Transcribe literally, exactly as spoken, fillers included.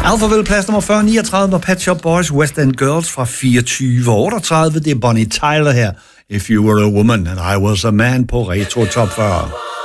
Alphaville, plads nummer fyrre niogtredive var Pet Shop Boys, West End Girls fra fireogtyve otteogtredive. Det er Bonnie Tyler her. If You Were a Woman and I Was a Man på Retro Top fyrre.